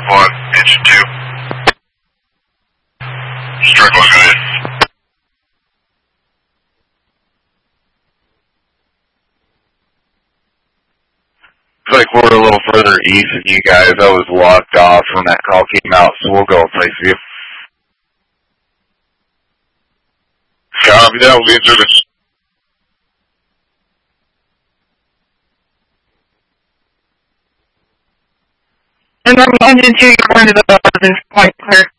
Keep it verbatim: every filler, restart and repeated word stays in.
one, engine two. Strike one, go ahead. Looks like we're a little further east than you guys. I was locked off when that call came out, so we'll go and place you. Copy that, we'll be in service. And then engine two, you're going to the building, point clear.